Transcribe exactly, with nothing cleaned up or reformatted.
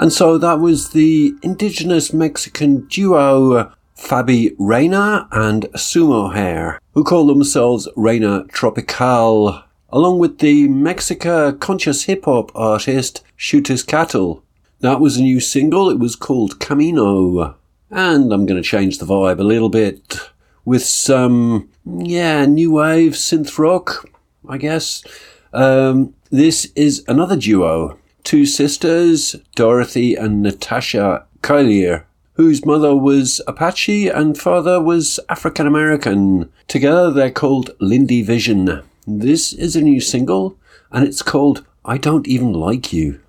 And so that was the indigenous Mexican duo Fabi Reina and Sumo Hair, who call themselves Reina Tropical, along with the Mexica conscious hip-hop artist Shooters Cattle. That was a new single. It was called Camino. And I'm going to change the vibe a little bit with some, yeah, new wave synth rock, I guess. Um, this is another duo. Two sisters, Dorothy and Natasha Collier, whose mother was Apache and father was African American. Together they're called Lindy Vision. This is a new single, and it's called I Don't Even Like You.